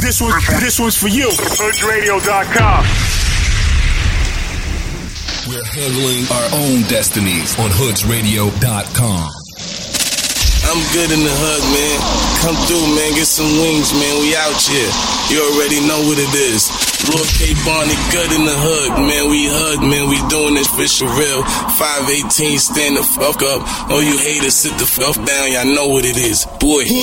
This one's for you. HoodsRadio.com. We're handling our own destinies on HoodsRadio.com. I'm good in the hood, man. Come through, man. Get some wings, man. We out here. You already know what it is. Lord K. Barney, good in the hood, man. We hood, man. We doing this for real. 518, stand the fuck up. All you haters, sit the fuck down. Y'all know what it is. Boy.